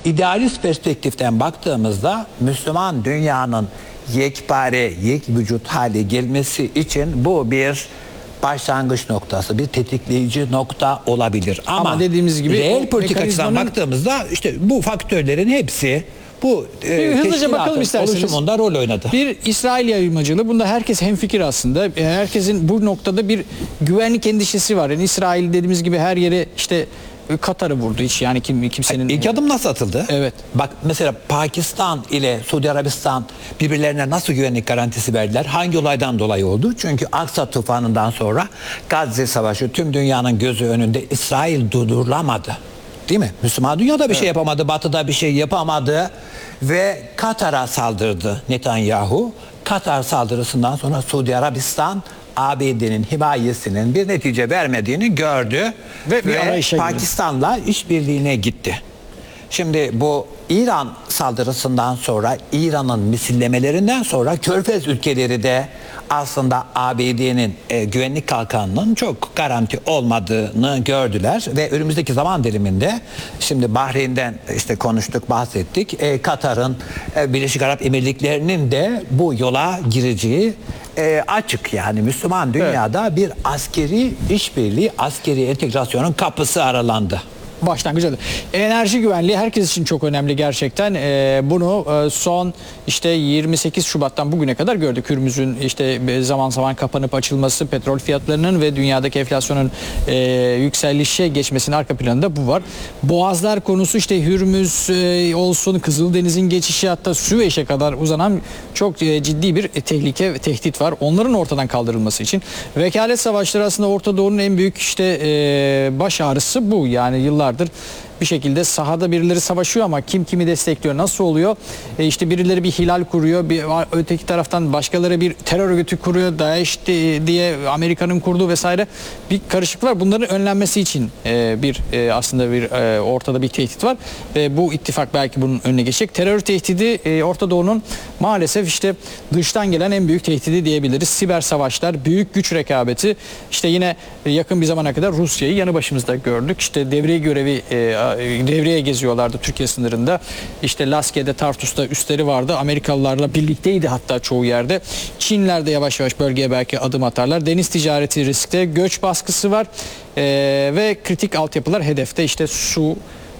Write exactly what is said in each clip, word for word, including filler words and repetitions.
idealist perspektiften baktığımızda Müslüman dünyanın yekpare, yek vücut hale gelmesi için bu bir başlangıç noktası, bir tetikleyici nokta olabilir. Ama, Ama dediğimiz gibi reel politik açıdan mekanizmanın... baktığımızda işte bu faktörlerin hepsi bu e, hızlıca bakalım isterseniz. Oluşumunda rol oynadı. Bir İsrail yayılmacılığı. Bunda herkes hemfikir aslında. Herkesin bu noktada bir güvenlik endişesi var. Yani İsrail dediğimiz gibi her yere işte Katar'ı vurdu hiç yani kim kimsenin. İlk adım nasıl atıldı? Evet. Bak mesela Pakistan ile Suudi Arabistan birbirlerine nasıl güvenlik garantisi verdiler? Hangi olaydan dolayı oldu? Çünkü Aksa tufanından sonra Gazze Savaşı tüm dünyanın gözü önünde, İsrail durdurulamadı. Değil mi? Müslüman dünyada bir evet. şey yapamadı, Batı'da bir şey yapamadı ve Katar'a saldırdı Netanyahu. Katar saldırısından sonra Suudi Arabistan A B D'nin himayesinin bir netice vermediğini gördü ve, ve Pakistan'la işbirliğine gitti. Şimdi bu İran saldırısından sonra, İran'ın misillemelerinden sonra Körfez ülkeleri de aslında A B D'nin e, güvenlik kalkanının çok garanti olmadığını gördüler ve önümüzdeki zaman diliminde şimdi Bahreyn'den işte konuştuk, bahsettik. E, Katar'ın, e, Birleşik Arap Emirlikleri'nin de bu yola gireceği e, açık. Yani Müslüman dünyada evet. bir askeri işbirliği, askeri entegrasyonun kapısı aralandı. Başlangıç oldu. Enerji güvenliği herkes için çok önemli gerçekten. Ee, bunu e, son işte yirmi sekiz Şubat'tan bugüne kadar gördük. Hürmüz'ün işte zaman zaman kapanıp açılması, petrol fiyatlarının ve dünyadaki enflasyonun e, yükselişe geçmesinin arka planında bu var. Boğazlar konusu işte Hürmüz e, olsun, Kızıldeniz'in geçişi hatta Süveyş'e kadar uzanan çok e, ciddi bir tehlike ve tehdit var. Onların ortadan kaldırılması için. Vekalet savaşları aslında Orta Doğu'nun en büyük işte e, baş ağrısı bu. Yani yıllar bir şekilde sahada birileri savaşıyor ama kim kimi destekliyor, nasıl oluyor? E işte birileri bir hilal kuruyor, bir öteki taraftan başkaları bir terör örgütü kuruyor, DAEŞ diye Amerika'nın kurduğu vesaire bir karışıklık var. Bunların önlenmesi için e, bir e, aslında bir e, ortada bir tehdit var ve bu ittifak belki bunun önüne geçecek. Terör tehdidi e, Orta Doğu'nun maalesef işte dıştan gelen en büyük tehdidi diyebiliriz. Siber savaşlar, büyük güç rekabeti. İşte yine yakın bir zamana kadar Rusya'yı yanı başımızda gördük. İşte devriye görevi e, devreye geziyorlardı Türkiye sınırında. İşte Laskiye'de, Tartus'ta üsleri vardı. Amerikalılarla birlikteydi hatta çoğu yerde. Çinler de yavaş yavaş bölgeye belki adım atarlar. Deniz ticareti riskte, göç baskısı var ee, ve kritik altyapılar hedefte. İşte su,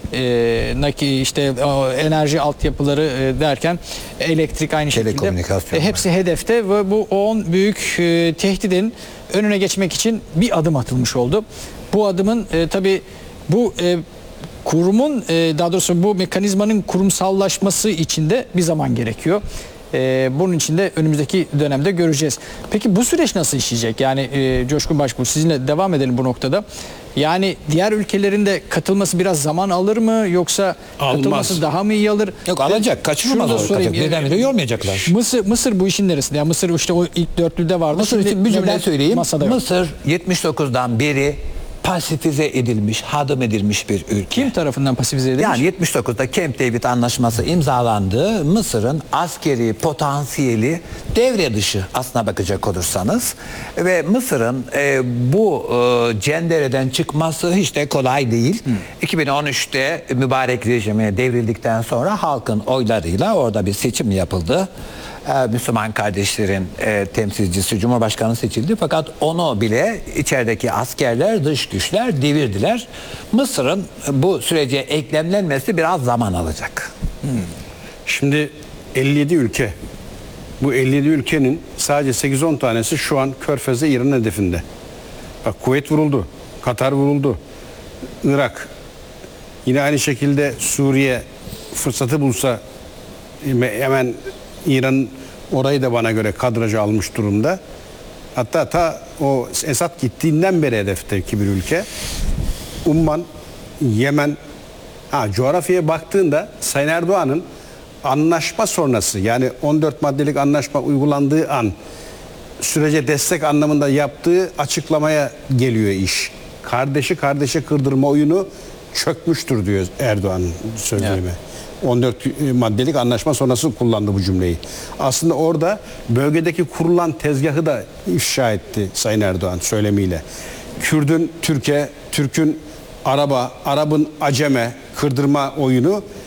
e, işte enerji altyapıları e, derken elektrik aynı şekilde. E, hepsi hedefte ve bu on büyük e, tehdidin önüne geçmek için bir adım atılmış oldu. Bu adımın e, tabii bu e, kurumun e, daha doğrusu bu mekanizmanın kurumsallaşması için de bir zaman gerekiyor. E, bunun için de önümüzdeki dönemde göreceğiz. Peki bu süreç nasıl işleyecek? Yani e, Coşkun Başbuğ sizinle devam edelim bu noktada. Yani diğer ülkelerin de katılması biraz zaman alır mı yoksa Almaz. katılması daha mı iyi alır? Yok alacak, kaçırılmaz olacak. Birdenbire yormayacaklar. Mısır, Mısır bu işin neresinde? Yani Mısır işte o ilk dörtlüde vardı. Mısır Şimdi için bir cümle söyleyeyim. Mısır yok. yetmiş dokuzdan beri pasifize edilmiş, hadım edilmiş bir ülke. Kim tarafından pasifize edilmiş? Yani yetmiş dokuzda Camp David Anlaşması imzalandı. Mısır'ın askeri potansiyeli devre dışı aslına bakacak olursanız. Ve Mısır'ın e, bu e, cendereden çıkması hiç de kolay değil. Hı. iki bin on üçte mübarek rejime devrildikten sonra halkın oylarıyla orada bir seçim yapıldı. Müslüman kardeşlerin e, temsilcisi Cumhurbaşkanı seçildi fakat onu bile içerideki askerler, dış güçler devirdiler. Mısır'ın bu sürece eklemlenmesi biraz zaman alacak. Hmm. Şimdi elli yedi ülke, bu elli yedi ülkenin sadece sekiz on tanesi şu an Körfez'de İran hedefinde. Bak Kuveyt vuruldu, Katar vuruldu, Irak, yine aynı şekilde Suriye fırsatı bulsa hemen İran orayı da bana göre kadraja almış durumda. Hatta ta o Esad gittiğinden beri hedefteki bir ülke. Umman, Yemen, ha, coğrafyaya baktığında Sayın Erdoğan'ın anlaşma sonrası yani on dört maddelik anlaşma uygulandığı an sürece destek anlamında yaptığı açıklamaya geliyor iş. Kardeşi kardeşe kırdırma oyunu çökmüştür diyor Erdoğan'ın söylemi. Evet. on dört maddelik anlaşma sonrası kullandı bu cümleyi. Aslında orada bölgedeki kurulan tezgahı da ifşa etti Sayın Erdoğan söylemiyle. Kürdün Türkiye, Türk'ün Araba, Arap'ın Aceme kırdırma oyunu